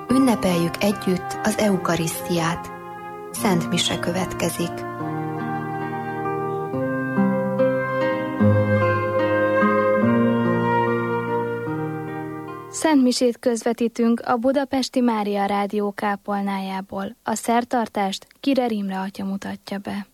Ünnepeljük együtt az eukarisztiát. Szent mise következik. Szent misét közvetítünk a Budapesti Mária Rádió kápolnájából. A szertartást Kirer Imre atya mutatja be.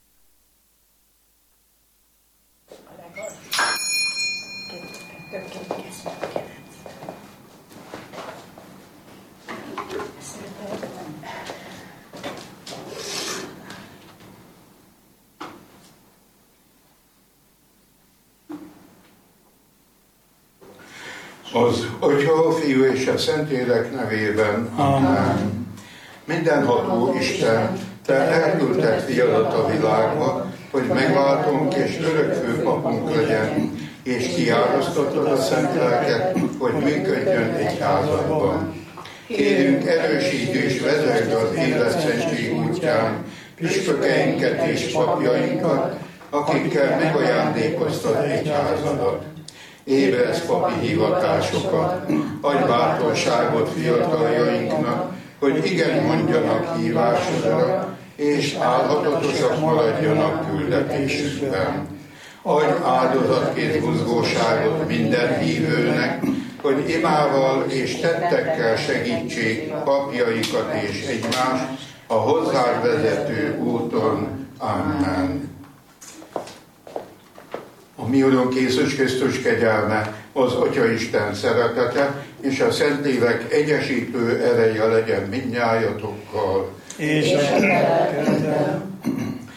Az Atya, a Fiú és a Szentlélek nevében. Amen. Mindenható Isten, Te elküldted fiadat a világba, hogy megváltunk és örökfő papunk legyen, és kiárasztottad a Szent Lelket, hogy működjön egyházadban. Kérünk, erősítsd és vezesd az életszentség útján püspökeinket és papjainkat, akikkel megajándékoztad egyházadat. Ébreszd papi hivatásokat, adj bátorságot fiataljainknak, hogy igen mondjanak hívásodra, és álhatatosak maradjanak küldetésükben. Adj áldozatkész buzgóságot minden hívőnek, hogy imával és tettekkel segítsék papjaikat és egymást a hozzád vezető úton. Amen. A mi Urunk Jézus Krisztus kegyelme, az Atyaisten szeretete és a Szentlélek egyesítő ereje legyen mindnyájatokkal. És a lelkeddel.